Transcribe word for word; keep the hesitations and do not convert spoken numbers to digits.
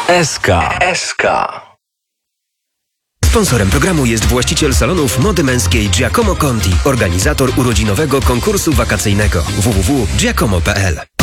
S K. S K. Sponsorem programu jest właściciel salonów mody męskiej Giacomo Conti, organizator urodzinowego konkursu wakacyjnego w w w kropka giacomo kropka p l.